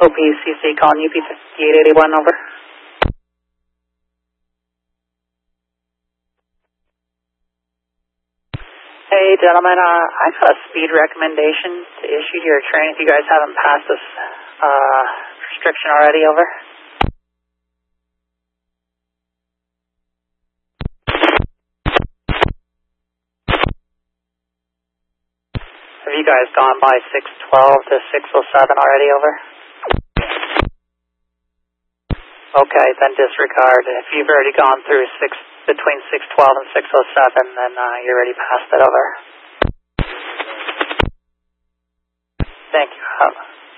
OPCC calling UP 5881, over. Hey, gentlemen, I got a speed recommendation to issue to your train if you guys haven't passed this restriction already, over. Have you guys gone by 612 to 607 already, over? Okay, then disregard. If you've already gone through between 612 and 607, then you're already past it, over. Thank you.